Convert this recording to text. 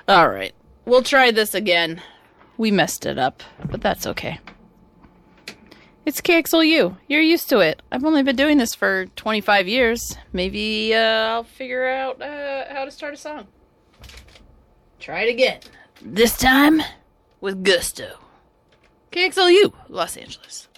Alright, we'll try this again. We messed it up, but that's okay. It's KXLU. You're used to it. I've only been doing this for 25 years. Maybe I'll figure out how to start a song. Try it again. This time with gusto. KXLU, Los Angeles.